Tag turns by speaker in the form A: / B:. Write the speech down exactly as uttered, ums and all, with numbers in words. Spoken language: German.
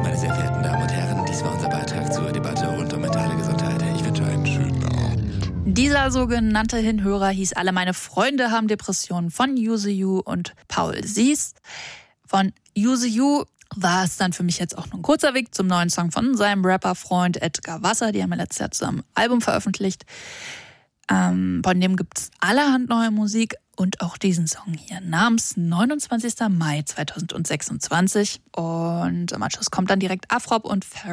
A: Meine sehr verehrten Damen und Herren, dies war unser Beitrag zur Debatte rund um mentale Gesundheit. Ich wünsche einen schönen Abend.
B: Dieser sogenannte Hinhörer hieß Alle meine Freunde haben Depressionen von Use You und Paul Sies. Von Use You war es dann für mich jetzt auch nur ein kurzer Weg zum neuen Song von seinem Rapper-Freund Edgar Wasser. Die haben ja letztes Jahr zusammen ein Album veröffentlicht. Ähm, von dem gibt es allerhand neue Musik und auch diesen Song hier namens neunundzwanzigster Mai zweitausendsechsundzwanzig. Und im Anschluss kommt dann direkt Afrop und Pharrell